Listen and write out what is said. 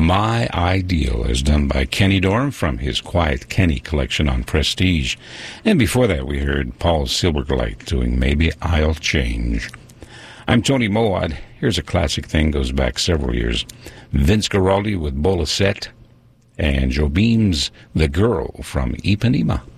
My Ideal, as done by Kenny Dorham from his Quiet Kenny collection on Prestige. And before that, we heard Paul Silbergleit doing Maybe I'll Change. I'm Tony Moad. Here's a classic thing, goes back several years. Vince Guaraldi with Bola Set, and Joe Beam's The Girl from Ipanema.